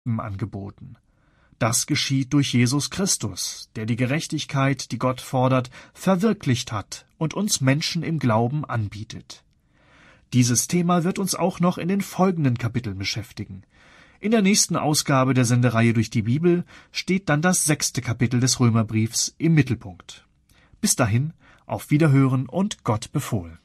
angeboten. Das geschieht durch Jesus Christus, der die Gerechtigkeit, die Gott fordert, verwirklicht hat und uns Menschen im Glauben anbietet. Dieses Thema wird uns auch noch in den folgenden Kapiteln beschäftigen. In der nächsten Ausgabe der Sendereihe durch die Bibel steht dann das 6. Kapitel des Römerbriefs im Mittelpunkt. Bis dahin, auf Wiederhören und Gott befohlen.